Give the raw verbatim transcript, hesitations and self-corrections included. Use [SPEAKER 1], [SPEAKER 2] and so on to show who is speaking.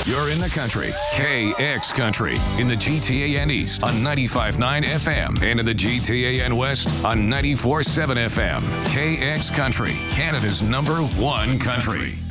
[SPEAKER 1] You're in the country. K X Country in the G T A N East on ninety-five point nine F M and in the G T A N West on ninety-four point seven F M. K X Country, Canada's number one country.